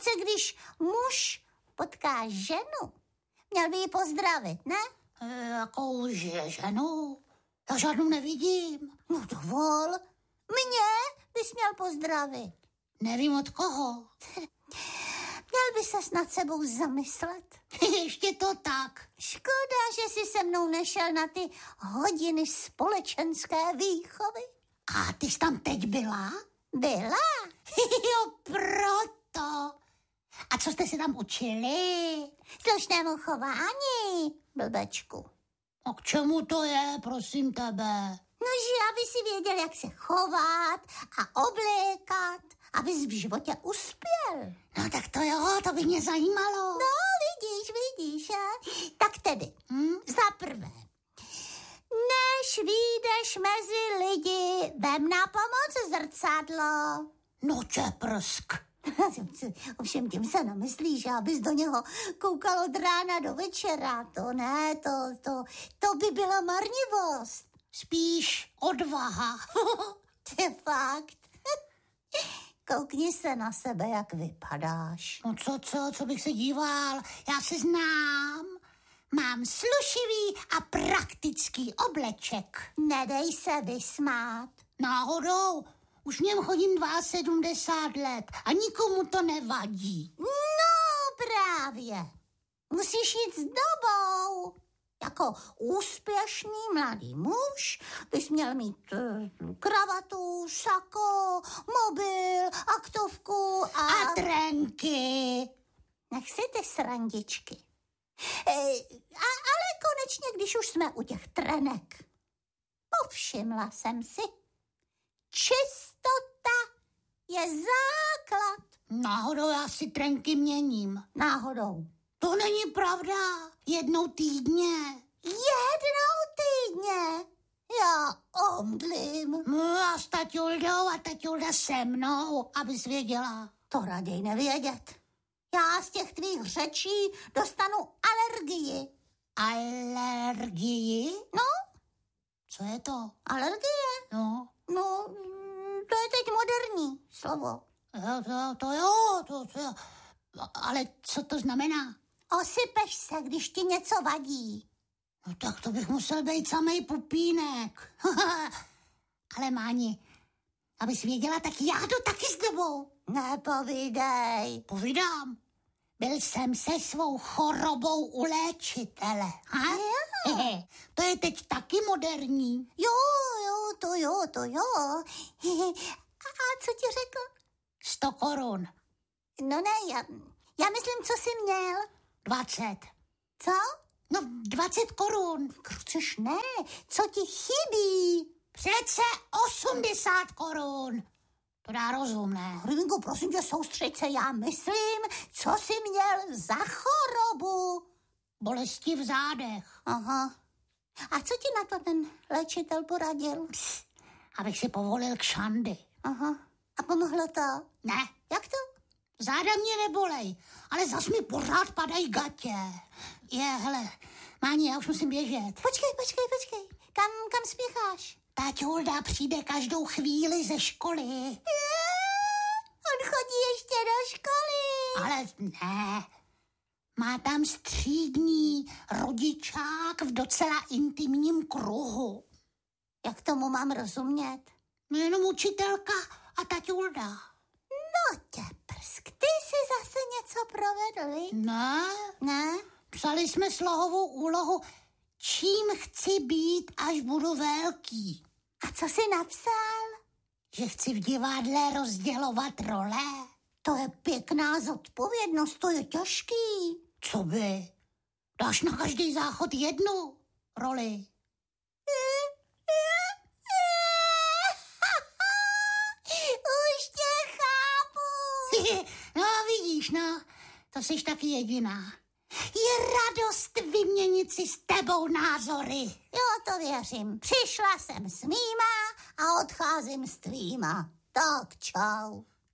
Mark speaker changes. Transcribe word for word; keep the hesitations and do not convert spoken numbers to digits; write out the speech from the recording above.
Speaker 1: Přece když muž potká ženu, měl by ji pozdravit, ne?
Speaker 2: E, jakou že, ženu? Já žádnou nevidím.
Speaker 1: No dovol, mě bys měl pozdravit.
Speaker 2: Nevím od koho.
Speaker 1: Měl by ses nad sebou zamyslet.
Speaker 2: Ještě to tak.
Speaker 1: Škoda, že jsi se mnou nešel na ty hodiny společenské výchovy.
Speaker 2: A ty jsi tam teď byla?
Speaker 1: Byla?
Speaker 2: Jo, proto. A co jste si tam učili?
Speaker 1: Slušnému chování, blbečku.
Speaker 2: A k čemu to je, prosím tebe?
Speaker 1: No, že aby si věděl, jak se chovat a oblékat, abys v životě uspěl.
Speaker 2: No tak to jo, to by mě zajímalo.
Speaker 1: No, vidíš, vidíš, a? Tak tedy, hm? Za prvé, než vyjdeš mezi lidi, vem na pomoc zrcadlo.
Speaker 2: No tě prsk.
Speaker 1: Ovšem tím se namyslíš, že abys do něho koukal od rána do večera. To ne, to, to, to by byla marnivost.
Speaker 2: Spíš odvaha.
Speaker 1: To je fakt. Koukni se na sebe, jak vypadáš.
Speaker 2: No co, co, co bych se díval? Já se znám. Mám slušivý a praktický obleček.
Speaker 1: Nedej se vysmát.
Speaker 2: Náhodou, už v něm chodím sedmdesát dva let a nikomu to nevadí.
Speaker 1: No právě. Musíš jít s dobou. Jako úspěšný mladý muž bys měl mít uh, kravatu, sako, mobil, aktovku a...
Speaker 2: A trenky.
Speaker 1: Nech si ty srandičky. E, a, ale konečně, když už jsme u těch trenek, povšimla jsem si, čistota je základ.
Speaker 2: Náhodou já si trenky měním.
Speaker 1: Náhodou.
Speaker 2: To není pravda. Jednou týdně.
Speaker 1: Jednou týdně? Já omdlím.
Speaker 2: No a s taťuldou a taťulda se mnou, abys věděla.
Speaker 1: To raději nevědět. Já z těch tvých řečí dostanu alergii.
Speaker 2: Alergii?
Speaker 1: No?
Speaker 2: Co je to?
Speaker 1: Alergie?
Speaker 2: No.
Speaker 1: No, to je teď moderní slovo.
Speaker 2: To, to, to jo, to, to, ale co to znamená?
Speaker 1: Osypeš se, když ti něco vadí.
Speaker 2: No tak to bych musel být samej pupínek. Ale Máni, abys věděla, tak já jdu taky s tebou.
Speaker 1: Nepovídej.
Speaker 2: Povídám. Byl jsem se svou chorobou u léčitele. Ha? To je teď taky moderní.
Speaker 1: Jo, jo, to jo, to jo. A, a co ti řekl?
Speaker 2: Sto korun.
Speaker 1: No ne, já, já myslím, co jsi měl.
Speaker 2: Dvacet.
Speaker 1: Co?
Speaker 2: No, dvacet korun.
Speaker 1: Kruceš ne, co ti chybí?
Speaker 2: Přece osmdesát korun. To dá rozum, ne?
Speaker 1: Hrvinko, prosím tě, soustřeď se, já myslím, co jsi měl za chorobu.
Speaker 2: Bolesti v zádech.
Speaker 1: Aha. A co ti na to ten léčitel poradil?
Speaker 2: Pst, abych si povolil kšandy.
Speaker 1: Aha. A pomohlo to?
Speaker 2: Ne.
Speaker 1: Jak to?
Speaker 2: Záda mě nebolej, ale zas mi pořád padají gatě. Je, hele, Máni, já už musím běžet.
Speaker 1: Počkej, počkej, počkej. Kam, kam spěcháš?
Speaker 2: Taťulda přijde každou chvíli ze školy.
Speaker 1: Je, on chodí ještě do školy.
Speaker 2: Ale ne, má tam střídní rodičák v docela intimním kruhu.
Speaker 1: Jak tomu mám rozumět?
Speaker 2: Jenom učitelka a taťulda.
Speaker 1: No tě prsk, ty jsi zase něco provedl.
Speaker 2: Ne,
Speaker 1: ne.
Speaker 2: Psali jsme slohovou úlohu, čím chci být, až budu velký.
Speaker 1: A co jsi napsal?
Speaker 2: Že chci v divadle rozdělovat role.
Speaker 1: To je pěkná zodpovědnost, to je těžký.
Speaker 2: Co by? Dáš na každý záchod jednu roli.
Speaker 1: Už tě chápu.
Speaker 2: No vidíš, no, to jsi taky jediná. Je radost vyměnit si s tebou názory.
Speaker 1: Jo, to věřím. Přišla jsem s mýma a odcházím s tvýma. Tak čau.